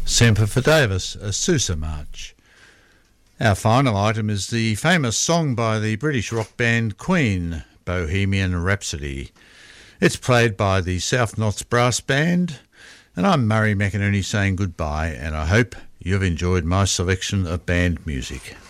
Semper Fidelis, a Sousa March. Our final item is the famous song by the British rock band Queen, Bohemian Rhapsody. It's played by the South Knots Brass Band, and I'm Murray McInerney saying goodbye, and I hope you've enjoyed my selection of band music.